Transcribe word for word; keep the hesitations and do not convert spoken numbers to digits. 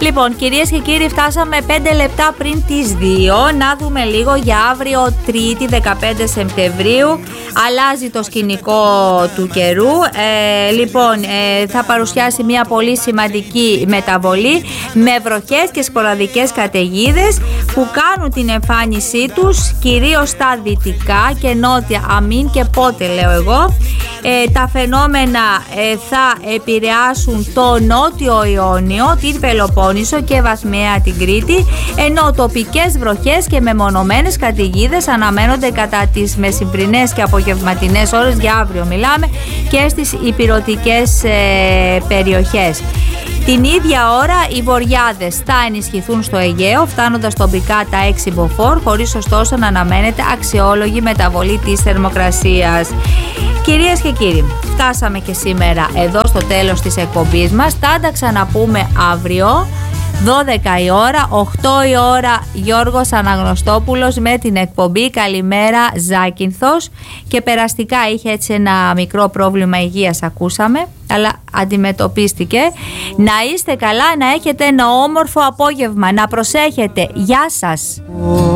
Λοιπόν, κυρίες και κύριοι, φτάσαμε πέντε λεπτά πριν τις δύο. Να δούμε λίγο για αύριο, Τρίτη δεκαπέντε Σεπτεμβρίου. Αλλάζει το σκηνικό του καιρού. Ε, λοιπόν, ε, θα παρουσιάσει μια πολύ σημαντική μεταβολή με βροχές και σποραδικές καταιγίδες που κάνουν την εμφάνισή τους κυρίως στα δυτικά και νότια. Αμήν και πότε, λέω εγώ. Ε, τα φαινόμενα ε, θα επηρεάσουν το νότιο Ιόνιο, την Πελοπόννησο και βαθμιαία την Κρήτη, ενώ τοπικές βροχές και μεμονωμένες καταιγίδες αναμένονται κατά τις μεσημβρινές και απογευματινές ώρες, για αύριο μιλάμε, και στις ηπειρωτικές ε, περιοχές. Την ίδια ώρα οι βοριάδες θα ενισχυθούν στο Αιγαίο, φτάνοντας τοπικά τα έξι μποφόρ, χωρίς ωστόσο να αναμένεται αξιόλογη μεταβολή της θερμοκρασίας. Κυρίες και κύριοι, φτάσαμε και σήμερα εδώ στο τέλος της εκπομπής μας. Θα τα ξαναπούμε αύριο, δώδεκα η ώρα, οκτώ η ώρα, Γιώργος Αναγνωστόπουλος με την εκπομπή Καλημέρα Ζάκυνθος, και περαστικά είχε έτσι ένα μικρό πρόβλημα υγείας, ακούσαμε, αλλά αντιμετωπίστηκε. Να είστε καλά, να έχετε ένα όμορφο απόγευμα, να προσέχετε. Γεια σας.